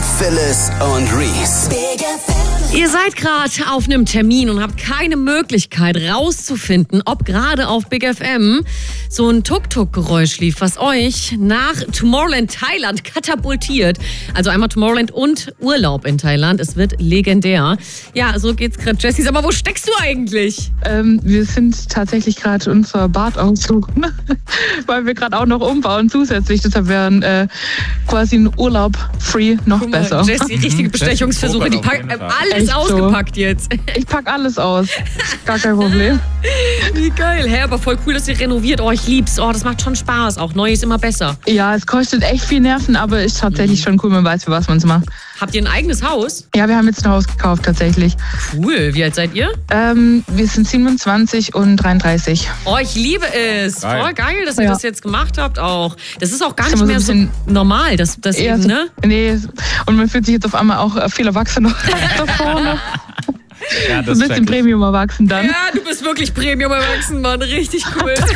Phyllis und Reese. Ihr seid gerade auf einem Termin und habt keine Möglichkeit rauszufinden, ob gerade auf Big FM so ein Tuk-Tuk-Geräusch lief, was euch nach Tomorrowland Thailand katapultiert. Also einmal Tomorrowland und Urlaub in Thailand. Es wird legendär. Ja, so geht's gerade. Jessie, sag mal, wo steckst du eigentlich? Wir sind tatsächlich gerade unser Bad aussuchen, weil wir gerade auch noch umbauen zusätzlich. Deshalb wäre quasi ein Urlaub free noch besser. Jessie, richtige Bestechungsversuche. Die packt alles Echt ausgepackt so. Jetzt. Ich pack alles aus. Gar kein Problem. Wie geil. Hä, aber voll cool, dass ihr renoviert. Oh, ich lieb's. Oh, das macht schon Spaß. Auch neu ist immer besser. Ja, es kostet echt viel Nerven, aber ist tatsächlich schon cool. Man weiß, für was man es macht. Habt ihr ein eigenes Haus? Ja, wir haben jetzt ein Haus gekauft tatsächlich. Cool. Wie alt seid ihr? Wir sind 27 und 33. Oh, ich liebe es. Geil. Voll geil, dass ihr das jetzt gemacht habt auch. Das ist auch gar nicht mehr so normal, das eben, so, ne? Nee, und man fühlt sich jetzt auf einmal auch viel erwachsener da vorne. Ja, Du bist im Premium erwachsen dann. Ja, du bist wirklich Premium erwachsen, Mann. Richtig cool.